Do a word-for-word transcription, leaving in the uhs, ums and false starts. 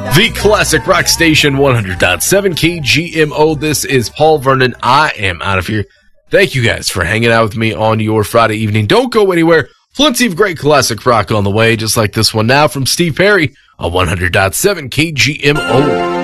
The Classic Rock Station, one hundred point seven K G M O. This is Paul Vernon. I am out of here. Thank you guys for hanging out with me on your Friday evening. Don't go anywhere. Plenty of great classic rock on the way, just like this one now from Steve Perry on one hundred point seven K G M O.